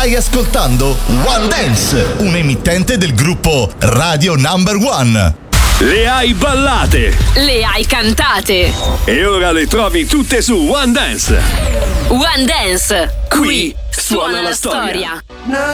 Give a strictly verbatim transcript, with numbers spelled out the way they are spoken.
Stai ascoltando One Dance, un emittente del gruppo Radio Number One. Le hai ballate, le hai cantate e ora le trovi tutte su One Dance. One Dance, qui suona la storia. storia.